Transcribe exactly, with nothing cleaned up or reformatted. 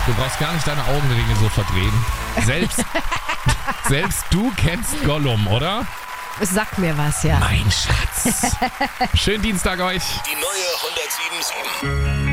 Du brauchst gar nicht deine Augenringe so verdrehen. Selbst, selbst du kennst Gollum, oder? Sag mir was, ja. Mein Schatz. Schönen Dienstag euch. Die neue hundertsieben Komma sieben.